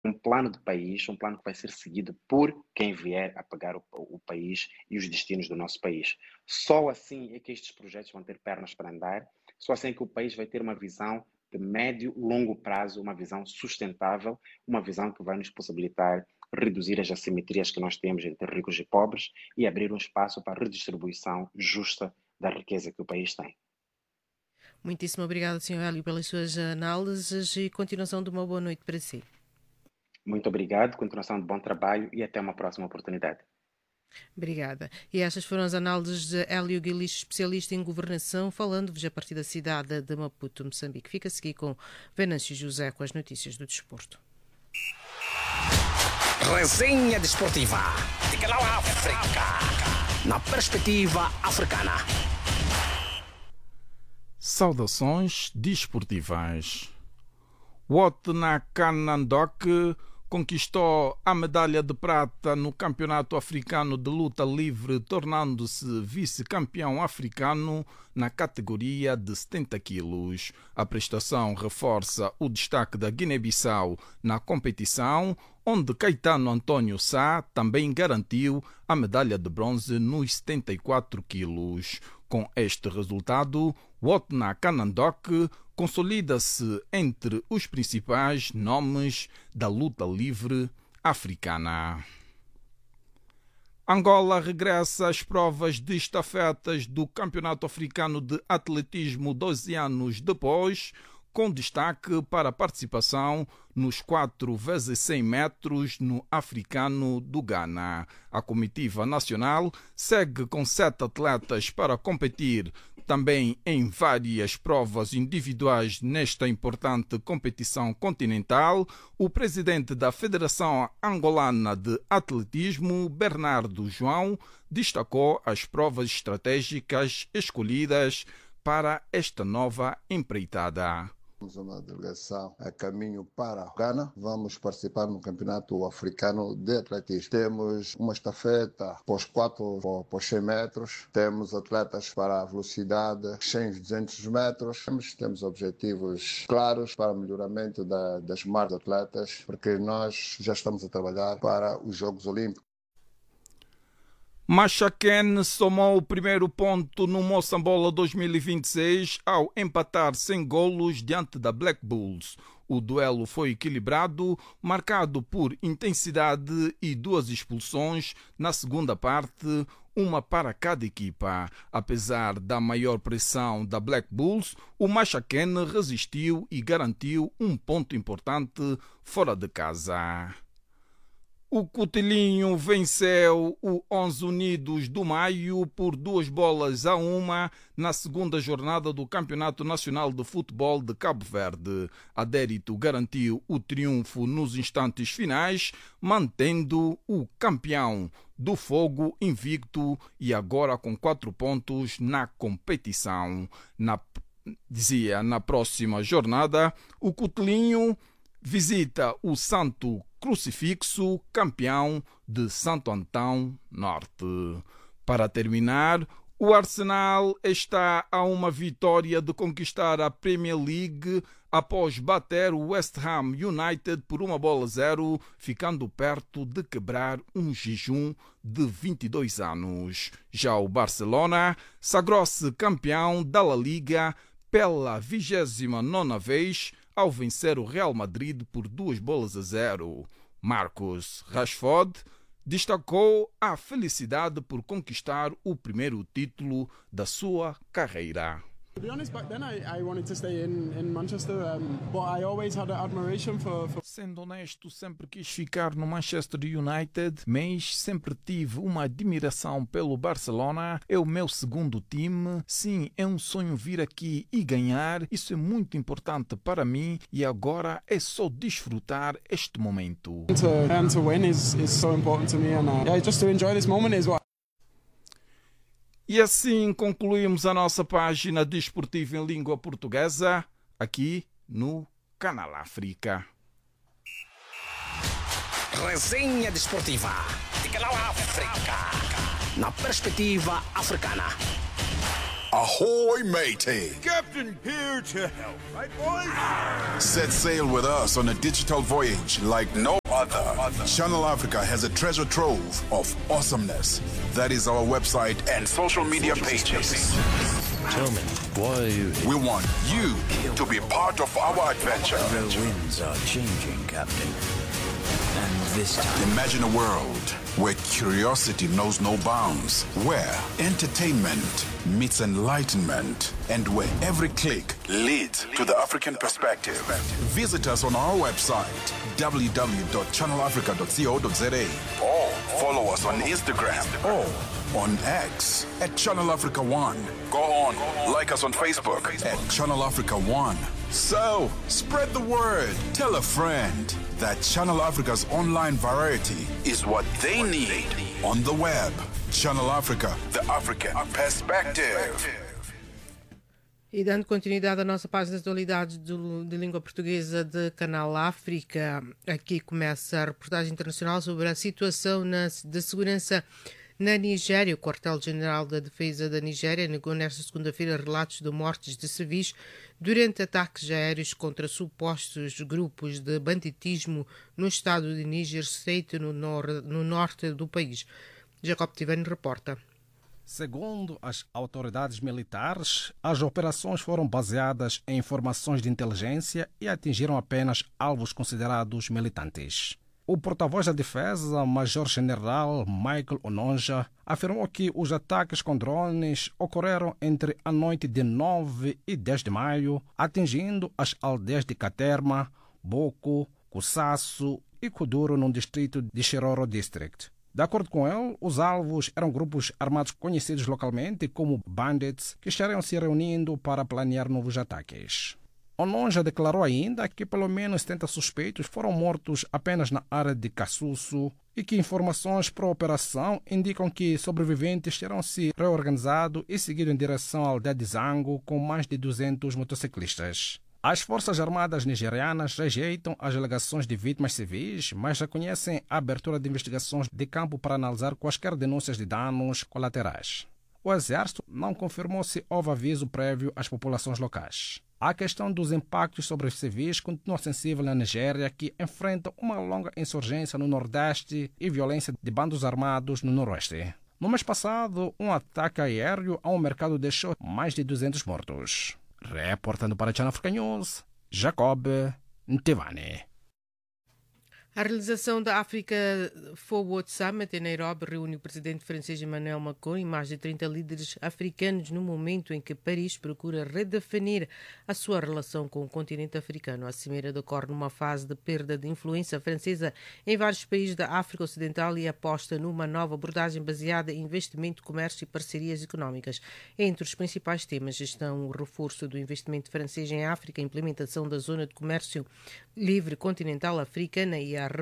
um plano de país, um plano que vai ser seguido por quem vier a pagar o país e os destinos do nosso país. Só assim é que estes projetos vão ter pernas para andar, só assim é que o país vai ter uma visão de médio, longo prazo, uma visão sustentável, uma visão que vai nos possibilitar reduzir as assimetrias que nós temos entre ricos e pobres e abrir um espaço para a redistribuição justa da riqueza que o país tem. Muitíssimo obrigada, Sr. Hélio, pelas suas análises e continuação de uma boa noite para si. Muito obrigado, continuação de bom trabalho e até uma próxima oportunidade. Obrigada. E estas foram as análises de Hélio Guilherme, especialista em governação, falando-vos a partir da cidade de Maputo, Moçambique. Fica a seguir com Venâncio José com as notícias do desporto. Resenha desportiva de Canal África, na perspectiva africana. Saudações desportivas. Wotna Kanandok conquistou a medalha de prata no Campeonato Africano de Luta Livre, tornando-se vice-campeão africano na categoria de 70 quilos. A prestação reforça o destaque da Guiné-Bissau na competição, onde Caetano António Sá também garantiu a medalha de bronze nos 74 quilos. Com este resultado, Wotna Kanandok consolida-se entre os principais nomes da luta livre africana. Angola regressa às provas de estafetas do Campeonato Africano de Atletismo 12 anos depois, com destaque para a participação nos 4x100 metros no Africano do Ghana. A comitiva nacional segue com 7 atletas para competir também em várias provas individuais nesta importante competição continental. O presidente da Federação Angolana de Atletismo, Bernardo João, destacou as provas estratégicas escolhidas para esta nova empreitada. Temos uma delegação a caminho para o Ghana. Vamos participar no Campeonato Africano de Atletismo. Temos uma estafeta pós 4 por 100 metros. Temos atletas para a velocidade 100 e 200 metros. Temos objetivos claros para o melhoramento das marcas de atletas, porque nós já estamos a trabalhar para os Jogos Olímpicos. Machaquen somou o primeiro ponto no Moçambola 2026 ao empatar sem golos diante da Black Bulls. O duelo foi equilibrado, marcado por intensidade e 2 expulsões na segunda parte, uma para cada equipa. Apesar da maior pressão da Black Bulls, o Machaquen resistiu e garantiu um ponto importante fora de casa. O Cotelinho venceu o 11 Unidos do Maio por 2-1 na segunda jornada do Campeonato Nacional de Futebol de Cabo Verde. Adérito garantiu o triunfo nos instantes finais, mantendo o campeão do Fogo invicto e agora com 4 pontos na competição. Na próxima jornada, o Cotelinho visita o Santo Crucifixo, campeão de Santo Antão Norte. Para terminar, o Arsenal está a uma vitória de conquistar a Premier League após bater o West Ham United por 1-0, ficando perto de quebrar um jejum de 22 anos. Já o Barcelona sagrou-se campeão da La Liga pela 29ª vez, ao vencer o Real Madrid por 2-0. Marcus Rashford destacou a felicidade por conquistar o primeiro título da sua carreira. To be honest, back then I wanted to stay in Manchester, but I always had an admiration for... Sendo honesto, sempre quis ficar no Manchester United, mas sempre tive uma admiração pelo Barcelona. É o meu segundo time. Sim, é um sonho vir aqui e ganhar. Isso é muito importante para mim e agora é só desfrutar este momento. To win is so important to me, and just to enjoy this moment is what... E assim concluímos a nossa página desportiva em língua portuguesa, aqui no Canal África. Resenha desportiva de Canal África, na perspectiva africana. Ahoy, matey! Captain here to help, right, boys? Set sail with us on a digital voyage like no other. Channel Africa has a treasure trove of awesomeness. That is our website and social media pages. Tell me, why are you here? We want you to be part of our adventure. The winds are changing, Captain. And this time... Imagine a world where curiosity knows no bounds, where entertainment meets enlightenment, and where every click leads to the African perspective. Visit us on our website, www.channelafrica.co.za, or follow us on Instagram or on X at Channel Africa One. Go on, like us on Facebook at Channel Africa One. So, spread the word. Tell a friend that Channel Africa's online variety is what they need on the web. Channel Africa, the African perspective. E dando continuidade à nossa página de atualidades de língua portuguesa de Canal África, aqui começa a reportagem internacional sobre a situação de segurança na Nigéria. O Quartel-General da Defesa da Nigéria negou nesta segunda-feira relatos de mortes de civis durante ataques aéreos contra supostos grupos de banditismo no estado de Niger State, no norte do país. Jacob Tivani reporta. Segundo as autoridades militares, as operações foram baseadas em informações de inteligência e atingiram apenas alvos considerados militantes. O porta-voz da defesa, Major-General Michael Ononja, afirmou que os ataques com drones ocorreram entre a noite de 9 e 10 de maio, atingindo as aldeias de Katerma, Boko, Kusasso e Kuduro, no distrito de Shiroro District. De acordo com ele, os alvos eram grupos armados conhecidos localmente como bandits que estariam se reunindo para planear novos ataques. Ononja declarou ainda que pelo menos 70 suspeitos foram mortos apenas na área de Kassusso e que informações para a operação indicam que sobreviventes terão se reorganizado e seguido em direção à aldeia de Zango com mais de 200 motociclistas. As Forças Armadas nigerianas rejeitam as alegações de vítimas civis, mas reconhecem a abertura de investigações de campo para analisar quaisquer denúncias de danos colaterais. O Exército não confirmou se houve aviso prévio às populações locais. A questão dos impactos sobre os civis continua sensível na Nigéria, que enfrenta uma longa insurgência no Nordeste e violência de bandos armados no Noroeste. No mês passado, um ataque aéreo a um mercado deixou mais de 200 mortos. Reportando para a Channel Africa News, Jacob Ntevane. A realização da Africa Forward Summit em Nairobi reúne o presidente francês Emmanuel Macron e mais de 30 líderes africanos no momento em que Paris procura redefinir a sua relação com o continente africano. A cimeira decorre numa fase de perda de influência francesa em vários países da África Ocidental e aposta numa nova abordagem baseada em investimento, comércio e parcerias económicas. Entre os principais temas estão o reforço do investimento francês em África, a implementação da Zona de Comércio Livre Continental Africana e a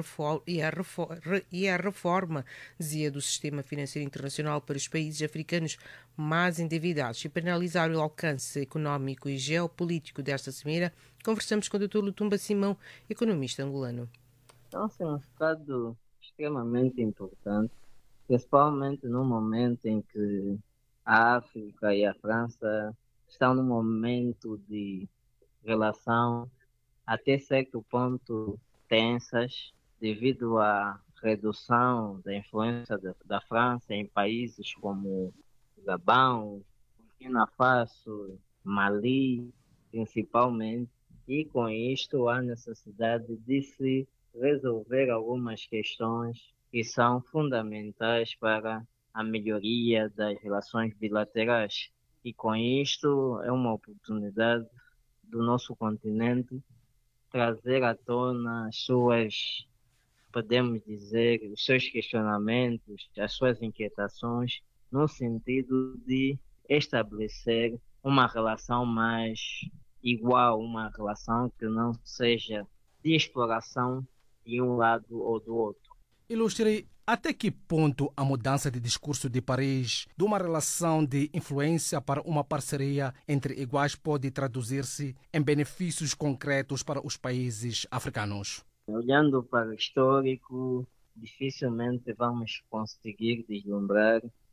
reforma, dizia, do sistema financeiro internacional para os países africanos mais endividados. E para analisar o alcance económico e geopolítico desta cimeira, conversamos com o Dr. Lutumba Simão, economista angolano. Então, é um estado extremamente importante, principalmente no momento em que a África e a França estão num momento de relação até certo ponto tensas, devido à redução da influência da França em países como Gabão, Burkina Faso, Mali, principalmente, e com isto há necessidade de se resolver algumas questões que são fundamentais para a melhoria das relações bilaterais. E com isto é uma oportunidade do nosso continente trazer à tona as suas, podemos dizer, os seus questionamentos, as suas inquietações, no sentido de estabelecer uma relação mais igual, uma relação que não seja de exploração de um lado ou do outro. Ilustre, até que ponto a mudança de discurso de Paris de uma relação de influência para uma parceria entre iguais pode traduzir-se em benefícios concretos para os países africanos? Olhando para o histórico, dificilmente vamos conseguir vislumbrar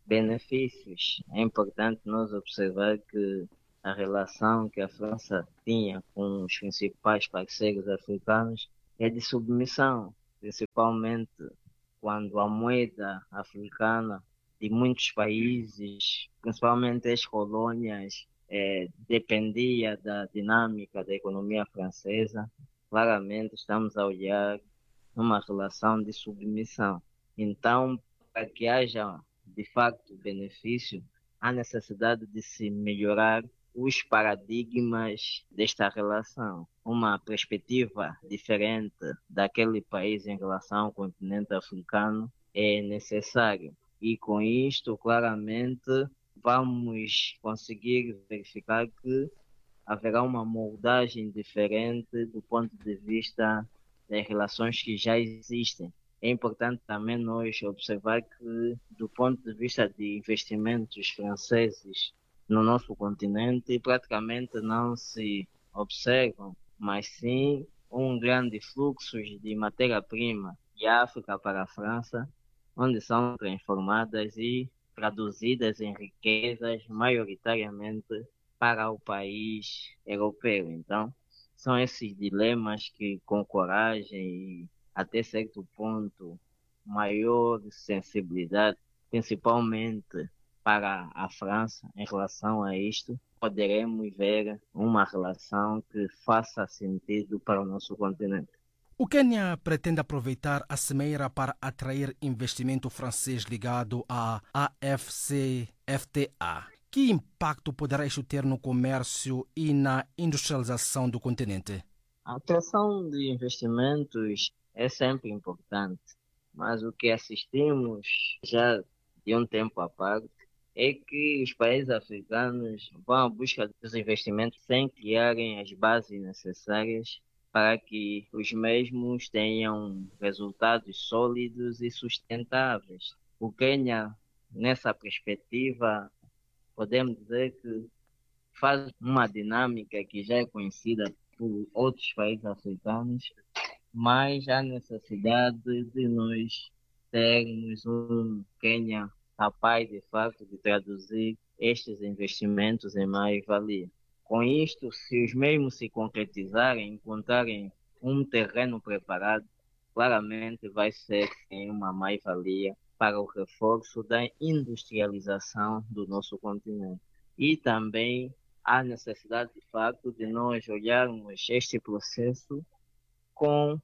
benefícios. É importante nós observar que a relação que a França tinha com os principais parceiros africanos é de submissão, principalmente quando a moeda africana de muitos países, principalmente as colônias, dependia da dinâmica da economia francesa. Claramente estamos a olhar uma relação de submissão. Então, para que haja de facto benefício, há necessidade de se melhorar os paradigmas desta relação. Uma perspectiva diferente daquele país em relação ao continente africano é necessário. E com isto, claramente, vamos conseguir verificar que haverá uma moldagem diferente do ponto de vista das relações que já existem. É importante também nós observar que, do ponto de vista de investimentos franceses no nosso continente, praticamente não se observam, mas sim um grande fluxo de matéria-prima de África para a França, onde são transformadas e traduzidas em riquezas maioritariamente para o país europeu. Então, são esses dilemas que, com coragem e até certo ponto, maior sensibilidade, principalmente para a França, em relação a isto, poderemos ver uma relação que faça sentido para o nosso continente. O Quênia pretende aproveitar a cimeira para atrair investimento francês ligado à AFCFTA. Que impacto poderá isto ter no comércio e na industrialização do continente? A atração de investimentos é sempre importante, mas o que assistimos já de um tempo à parte é que os países africanos vão à busca dos investimentos sem criarem as bases necessárias para que os mesmos tenham resultados sólidos e sustentáveis. O Quênia, nessa perspectiva, podemos dizer que faz uma dinâmica que já é conhecida por outros países africanos, mas há necessidade de nós termos um Quênia capaz, de fato, de traduzir estes investimentos em mais-valia. Com isto, se os mesmos se concretizarem, encontrarem um terreno preparado, claramente vai ser uma mais-valia para o reforço da industrialização do nosso continente. E também há necessidade, de fato, de nós olharmos este processo com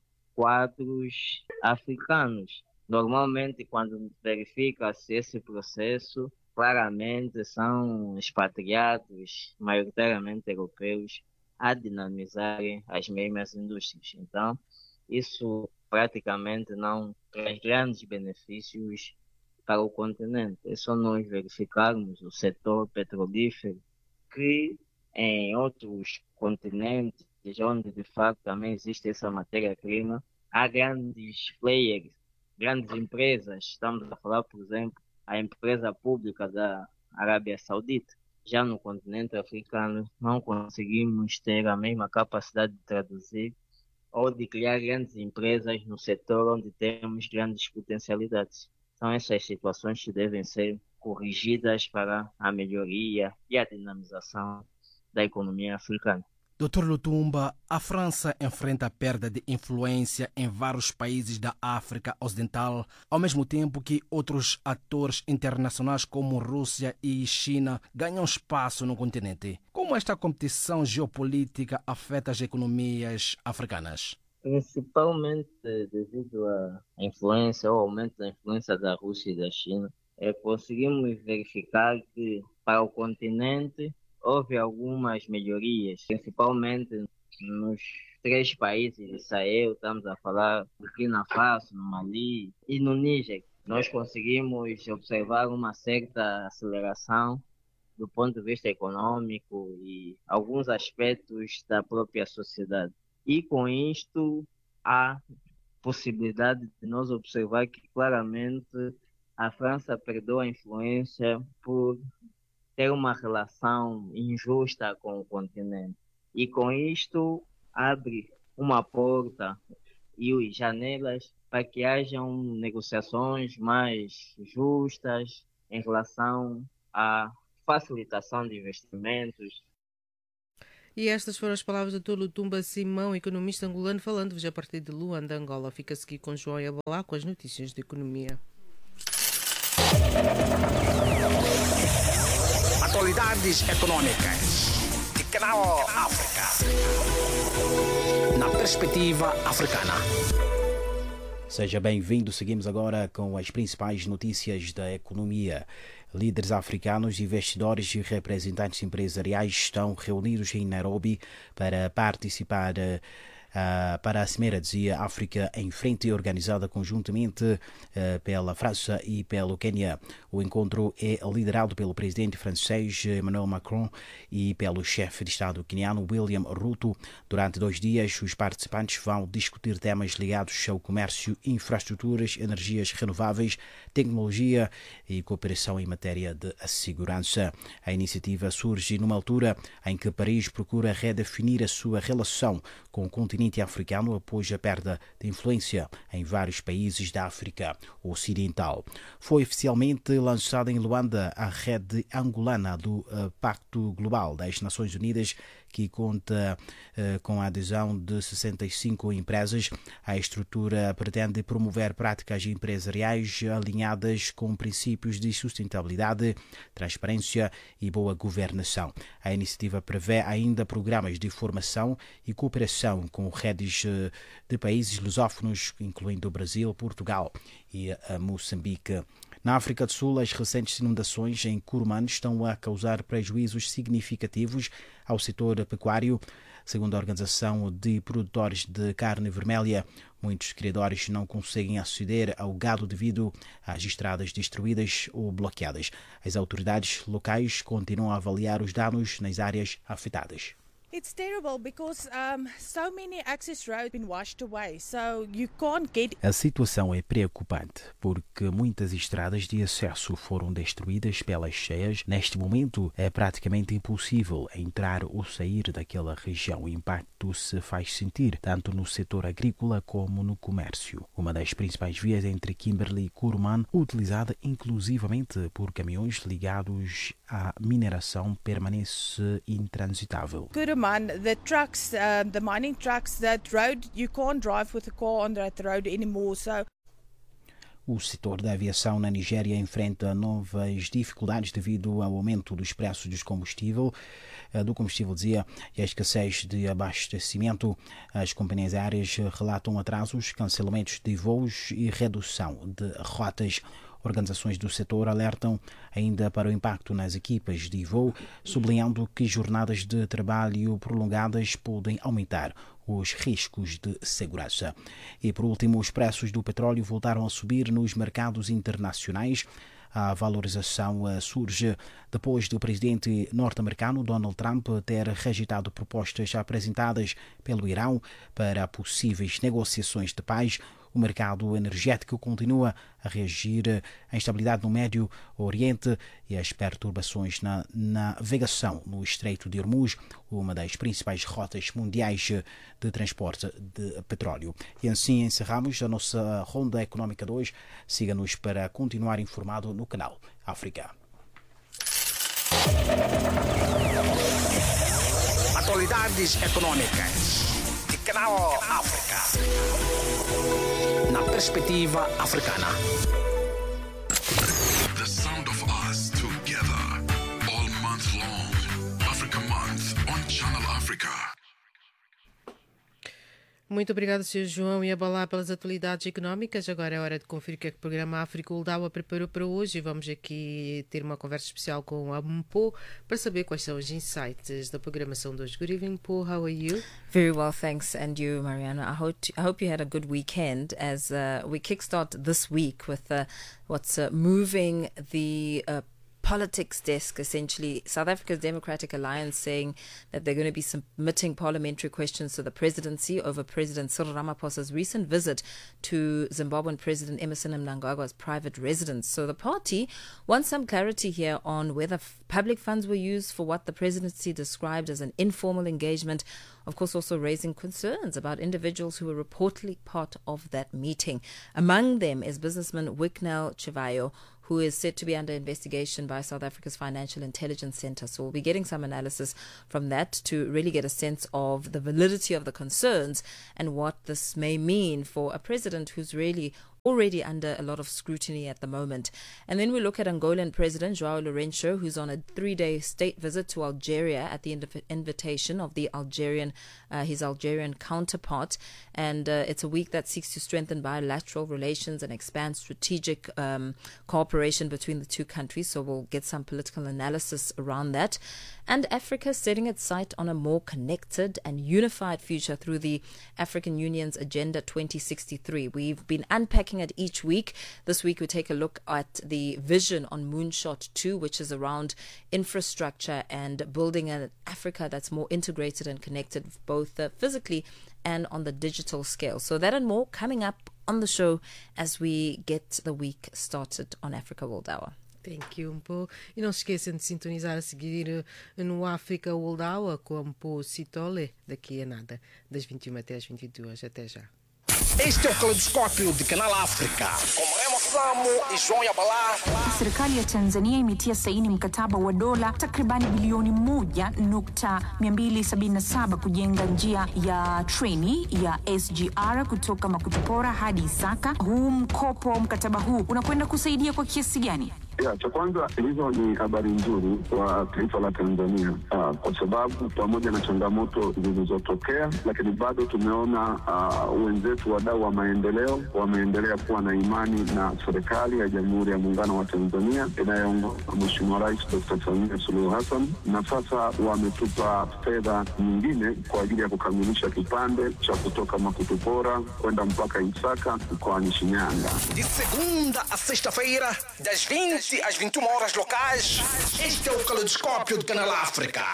quadros africanos. Normalmente, quando verifica-se esse processo, claramente são expatriados, maioritariamente europeus, a dinamizarem as mesmas indústrias. Então, isso praticamente não traz grandes benefícios para o continente. É só nós verificarmos o setor petrolífero, que em outros continentes, onde de facto também existe essa matéria-prima, há grandes players, grandes empresas. Estamos a falar, por exemplo, a empresa pública da Arábia Saudita. Já no continente africano, não conseguimos ter a mesma capacidade de traduzir ou de criar grandes empresas no setor onde temos grandes potencialidades. São essas situações que devem ser corrigidas para a melhoria e a dinamização da economia africana. Dr. Lutumba, a França enfrenta a perda de influência em vários países da África Ocidental, ao mesmo tempo que outros atores internacionais como Rússia e China ganham espaço no continente. Como esta competição geopolítica afeta as economias africanas? Principalmente devido à influência ou aumento da influência da Rússia e da China, conseguimos verificar que para o continente houve algumas melhorias, principalmente nos 3 países de Sahel. Estamos a falar do Burkina Faso, no Mali e no Níger. Nós conseguimos observar uma certa aceleração do ponto de vista econômico e alguns aspectos da própria sociedade. E com isto há possibilidade de nós observar que claramente a França perdeu a influência por ter uma relação injusta com o continente. E com isto abre uma porta e janelas para que hajam negociações mais justas em relação à facilitação de investimentos. E estas foram as palavras do Lutumba Simão, economista angolano, falando-vos a partir de Luanda, Angola. Fica-se aqui com João Yabalá com as notícias de economia. Atualidades econômicas de Canal África. Na perspectiva africana. Seja bem-vindo. Seguimos agora com as principais notícias da economia. Líderes africanos, investidores e representantes empresariais estão reunidos em Nairobi para participar para a Cimeira de África em Frente, organizada conjuntamente pela França e pelo Quênia. O encontro é liderado pelo presidente francês Emmanuel Macron e pelo chefe de Estado queniano William Ruto. Durante 2 dias, os participantes vão discutir temas ligados ao comércio, infraestruturas, energias renováveis, tecnologia e cooperação em matéria de segurança. A iniciativa surge numa altura em que Paris procura redefinir a sua relação com o continente africano após a perda de influência em vários países da África Ocidental. Foi oficialmente lançada em Luanda a rede angolana do Pacto Global das Nações Unidas, que conta com a adesão de 65 empresas. A estrutura pretende promover práticas empresariais alinhadas com princípios de sustentabilidade, transparência e boa governação. A iniciativa prevê ainda programas de formação e cooperação com redes de países lusófonos, incluindo o Brasil, Portugal e Moçambique. Na África do Sul, as recentes inundações em Kurman estão a causar prejuízos significativos ao setor pecuário. Segundo a Organização de Produtores de Carne Vermelha, muitos criadores não conseguem aceder ao gado devido às estradas destruídas ou bloqueadas. As autoridades locais continuam a avaliar os danos nas áreas afetadas. It's terrible because so many access roads have been washed away, so you can't get. A situação é preocupante porque muitas estradas de acesso foram destruídas pelas cheias. Neste momento é praticamente impossível entrar ou sair daquela região. O impacto se faz sentir tanto no setor agrícola como no comércio. Uma das principais vias entre Kimberley e Kurman, utilizada inclusivamente por caminhões ligados à mineração, permanece intransitável. The trucks, the mining trucks, that road, you can't drive with a car on that road anymore. So. O setor da aviação na Nigéria enfrenta novas dificuldades devido ao aumento dos preços do combustível, e a escassez de abastecimento. As companhias aéreas relatam atrasos, cancelamentos de voos e redução de rotas. Organizações do setor alertam ainda para o impacto nas equipas de voo, sublinhando que jornadas de trabalho prolongadas podem aumentar os riscos de segurança. E, por último, os preços do petróleo voltaram a subir nos mercados internacionais. A valorização surge depois do presidente norte-americano Donald Trump ter rejeitado propostas apresentadas pelo Irão para possíveis negociações de paz. O mercado energético continua a reagir à instabilidade no Médio Oriente e às perturbações na navegação no Estreito de Hormuz, uma das principais rotas mundiais de transporte de petróleo. E assim encerramos a nossa Ronda Económica 2. Siga-nos para continuar informado no canal África. Atualidades econômicas de Canal África. Na perspectiva africana. The sound of us together all month long. Africa Month on Channel Africa. Muito obrigado, Sr. João Yabalá, pelas atualidades económicas. Agora é hora de conferir o que é que o programa África Uldawa preparou para hoje e vamos aqui ter uma conversa especial com a Mpo para saber quais são os insights da programação de hoje. Good evening, Mpo. How are you? Very well, thanks. And you, Mariana? I hope you had a good weekend as we kickstart this week with what's moving the politics desk, essentially. South Africa's Democratic Alliance saying that they're going to be submitting parliamentary questions to the presidency over President Cyril Ramaphosa's recent visit to Zimbabwean President Emmerson Mnangagwa's private residence. So the party wants some clarity here on whether public funds were used for what the presidency described as an informal engagement, of course also raising concerns about individuals who were reportedly part of that meeting. Among them is businessman Wicknell Chivayo, who is said to be under investigation by South Africa's Financial Intelligence Centre. So we'll be getting some analysis from that to really get a sense of the validity of the concerns and what this may mean for a president who's really already under a lot of scrutiny at the moment. And then we look at Angolan President João Lourenço, who's on a 3-day state visit to Algeria at the invitation of the his Algerian counterpart. And it's a week that seeks to strengthen bilateral relations and expand strategic cooperation between the two countries. So we'll get some political analysis around that. And Africa setting its sight on a more connected and unified future through the African Union's Agenda 2063. We've been unpacking it each week. This week we take a look at the vision on Moonshot 2, which is around infrastructure and building an Africa that's more integrated and connected, both physically and on the digital scale. So that and more coming up on the show as we get the week started on Africa World Hour. Thank you, Mpo. E não se esqueçam de sintonizar a seguir no Africa World Hour com Mpo Sitole daqui a nada, das 21 até as 22. Até já. Este é o Caleidoscópio de Canal África, com Remo Samo e João Yabalá. Serikali ya Tanzania imetia saini mkataba wa dola takribani bilioni 1.277 kujenga njia ya treni ya SGR kutoka Makutupora hadi Isaka. Mkataba huu unakwenda kusaidia kwa kiasi gani? Cha kwanza, hizo ni habari nzuri kwa taifa la Tanzania kwa sababu pamoja na changamoto zilizotokea, lakini bado tumeona wenzetu wadau wa maendeleo wameendelea kuwa na imani na serikali ya Jamhuri ya Muungano wa Tanzania inayoongozwa na Mheshimiwa Rais Dr. Samia Suluhu Hassan, na sasa wametupa fedha nyingine kwa ajili ya kukamilisha kipande cha kutoka Makutupora kwenda mpaka Isaka mkoani Shinyanga. De segunda a sexta-feira, das 20 às 21 horas locais, este é o Caleidoscópio de Canal África.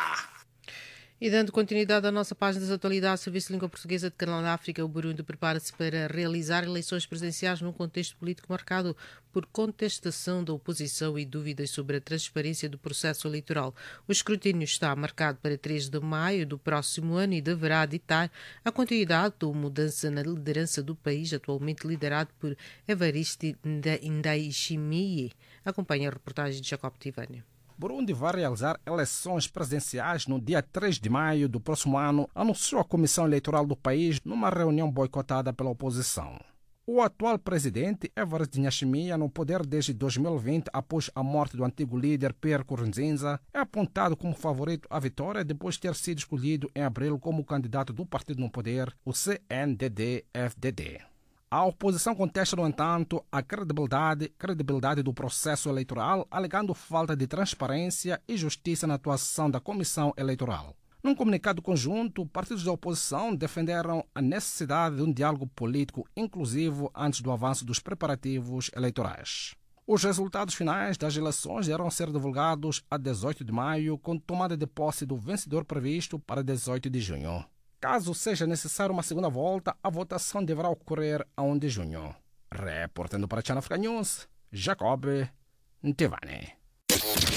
E dando continuidade à nossa página das atualidades, o Serviço de Língua Portuguesa de Canal África, o Burundi prepara-se para realizar eleições presidenciais num contexto político marcado por contestação da oposição e dúvidas sobre a transparência do processo eleitoral. O escrutínio está marcado para 3 de maio do próximo ano e deverá ditar a continuidade ou mudança na liderança do país, atualmente liderado por Evariste Ndayishimiye. Acompanha a reportagem de Jacob Tivani. Burundi vai realizar eleições presidenciais no dia 3 de maio do próximo ano, anunciou a Comissão Eleitoral do país numa reunião boicotada pela oposição. O atual presidente, Evariste Ndayishimiye, no poder desde 2020, após a morte do antigo líder Pierre Nkurunziza, é apontado como favorito à vitória depois de ter sido escolhido em abril como candidato do partido no poder, o CNDD-FDD. A oposição contesta, no entanto, a credibilidade do processo eleitoral, alegando falta de transparência e justiça na atuação da Comissão Eleitoral. Num comunicado conjunto, partidos da oposição defenderam a necessidade de um diálogo político inclusivo antes do avanço dos preparativos eleitorais. Os resultados finais das eleições irão ser divulgados a 18 de maio, com tomada de posse do vencedor previsto para 18 de junho. Caso seja necessário uma segunda volta, a votação deverá ocorrer a 1 de junho. Reportando para a Channel Africa News, Jacob Tivani.